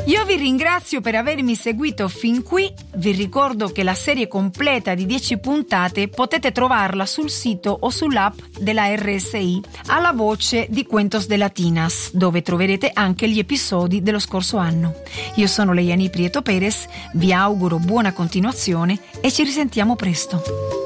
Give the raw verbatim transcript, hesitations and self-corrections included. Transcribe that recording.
Io vi ringrazio per avermi seguito fin qui. Vi ricordo che la serie completa di dieci puntate potete trovarla sul sito o sull'app della R S I alla voce di Cuentos de Latinas, dove troverete anche gli episodi dello scorso anno. Io sono Leiani Prieto Perez, vi auguro buona continuazione e ci risentiamo presto.